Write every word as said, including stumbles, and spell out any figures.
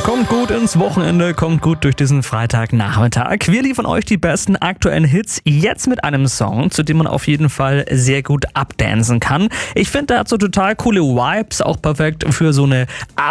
Kommt gut ins Wochenende, kommt gut durch diesen Freitagnachmittag. Wir liefern euch die besten aktuellen Hits jetzt mit einem Song, zu dem man auf jeden Fall sehr gut abdancen kann. Ich finde, der hat so total coole Vibes, auch perfekt für so eine